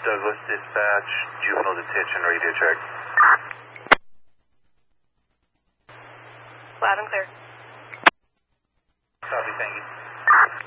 Douglas Dispatch, juvenile detention, radio check. Loud and clear. Copy, thank you.